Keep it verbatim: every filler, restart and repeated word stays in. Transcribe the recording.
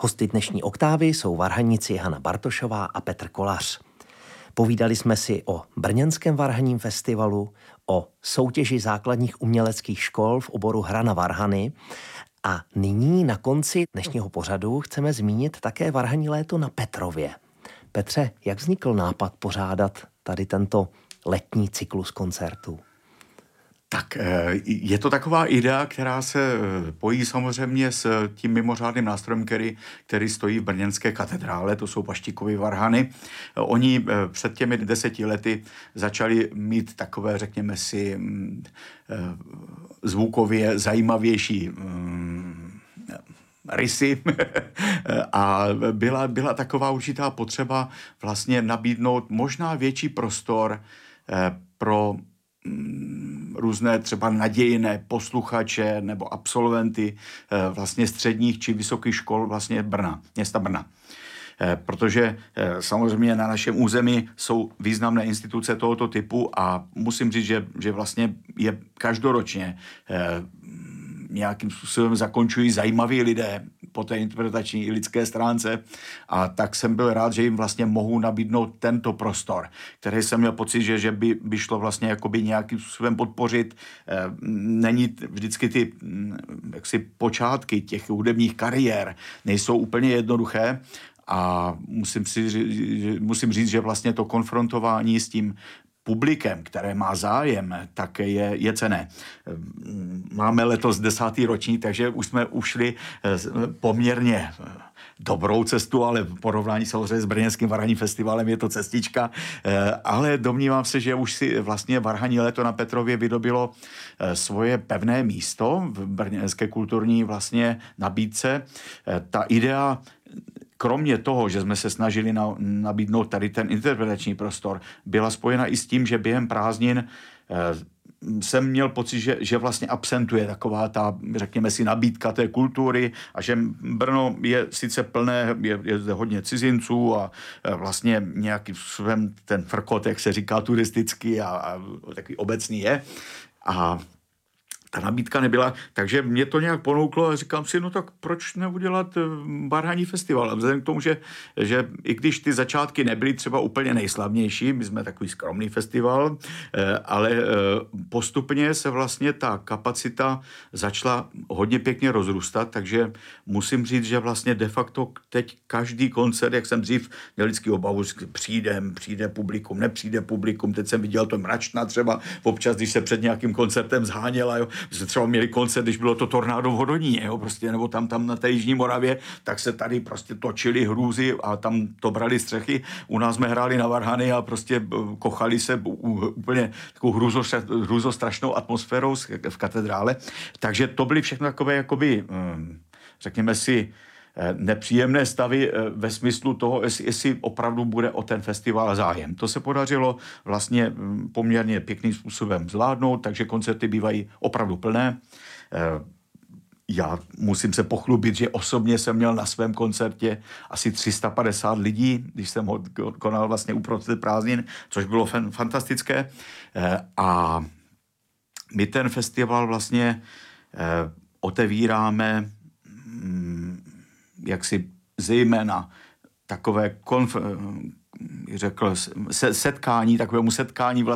Hosty dnešní Oktávy jsou varhanici Hana Bartošová a Petr Kolař. Povídali jsme si o brněnském varhaním festivalu, o soutěži základních uměleckých škol v oboru hra na varhany a nyní na konci dnešního pořadu chceme zmínit také varhaní léto na Petrově. Petře, jak vznikl nápad pořádat tady tento letní cyklus koncertů? Tak je to taková idea, která se pojí samozřejmě s tím mimořádným nástrojem, který, který stojí v brněnské katedrále, to jsou paštíkové varhany. Oni před těmi deseti lety začali mít takové, řekněme si, zvukově zajímavější rysy a byla, byla taková určitá potřeba vlastně nabídnout možná větší prostor pro různé třeba nadějné posluchače nebo absolventy vlastně středních či vysokých škol vlastně Brna, města Brna. Protože samozřejmě na našem území jsou významné instituce tohoto typu a musím říct, že, že vlastně je každoročně nějakým způsobem zakončují zajímaví lidé po té interpretační i lidské stránce a tak jsem byl rád, že jim vlastně mohu nabídnout tento prostor, který jsem měl pocit, že, že by, by šlo vlastně jakoby nějakým způsobem podpořit. Není vždycky ty jaksi počátky těch hudebních kariér nejsou úplně jednoduché a musím, si, musím říct, že vlastně to konfrontování s tím publikem, které má zájem, tak je, je cenné. Máme letos desátý ročník, takže už jsme ušli poměrně dobrou cestu, ale v porovnání samozřejmě s brněnským varhaním festivalem je to cestička, ale domnívám se, že už si vlastně varhaní léto na Petrově vydobilo svoje pevné místo v brněnské kulturní vlastně nabídce. Ta idea kromě toho, že jsme se snažili na, nabídnout tady ten interpretační prostor, byla spojena i s tím, že během prázdnin eh, jsem měl pocit, že, že vlastně absentuje taková ta, řekněme si, nabídka té kultury a že Brno je sice plné, je, je zde hodně cizinců a eh, vlastně nějakým způsobem ten frkot, jak se říká turisticky a, a takový obecný je. A ta nabídka nebyla, takže mě to nějak ponouklo a říkám si, no tak proč neudělat varhaní festival? A vzhledem k tomu, že, že i když ty začátky nebyly třeba úplně nejslavnější, my jsme takový skromný festival, ale postupně se vlastně ta kapacita začala hodně pěkně rozrůstat, takže musím říct, že vlastně de facto teď každý koncert, jak jsem dřív měl vždycky obavu, přijde, přijde publikum, nepřijde publikum, teď jsem viděl to Mračna třeba, občas, když se před nějakým koncertem zháněla, jo, jsme třeba měli koncert, když bylo to tornádo v Hodoníně, jo, prostě, nebo tam, tam na té jižní Moravě, tak se tady prostě točili hrůzy a tam to brali střechy. U nás jsme hráli na varhany a prostě kochali se úplně takovou hrůzostrašnou atmosférou v katedrále. Takže to byly všechno takové, jakoby, řekněme si, nepříjemné stavy ve smyslu toho, jestli, jestli opravdu bude o ten festival zájem. To se podařilo vlastně poměrně pěkným způsobem zvládnout, takže koncerty bývají opravdu plné. Já musím se pochlubit, že osobně jsem měl na svém koncertě asi tři sta padesát lidí, když jsem ho konal vlastně uprostřed prázdnin, což bylo fantastické. A my ten festival vlastně otevíráme jaksi zejména takové konf- řekl, setkání, takovému setkání vlastně